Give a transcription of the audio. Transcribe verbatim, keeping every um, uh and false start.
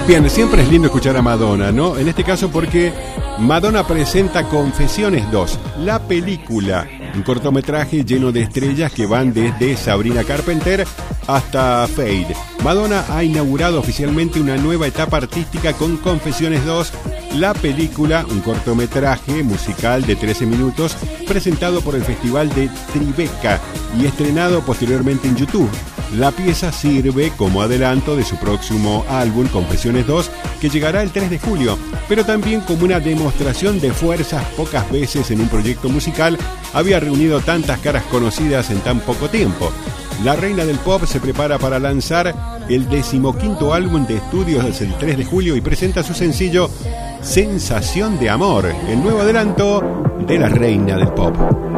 Bien, siempre es lindo escuchar a Madonna, ¿no? En este caso porque Madonna presenta Confesiones dos, la película, un cortometraje lleno de estrellas que van desde Sabrina Carpenter hasta Fade. Madonna ha inaugurado oficialmente una nueva etapa artística con Confesiones dos, la película, un cortometraje musical de trece minutos presentado por el Festival de Tribeca y estrenado posteriormente en YouTube. La pieza sirve como adelanto de su próximo álbum, Confesiones dos, que llegará el tres de julio, pero también como una demostración de fuerzas. Pocas veces en un proyecto musical había reunido tantas caras conocidas en tan poco tiempo. La reina del pop se prepara para lanzar el decimoquinto álbum de estudio desde el tres de julio y presenta su sencillo Sensación de Amor, el nuevo adelanto de la reina del pop.